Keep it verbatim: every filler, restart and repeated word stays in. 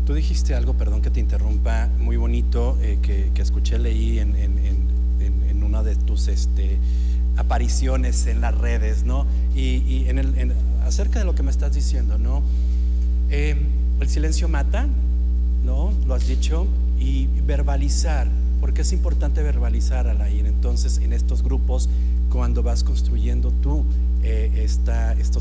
Tú dijiste algo, perdón que te interrumpa, muy bonito, eh, que, que escuché, leí en, en, en, en una de tus este, apariciones en las redes, ¿no? Y, y en el, en, acerca de lo que me estás diciendo, ¿no? Eh, el silencio mata, ¿no? Lo has dicho. Y verbalizar, porque es importante verbalizar, Alain. Entonces, en estos grupos, cuando vas construyendo tú eh, esta, estos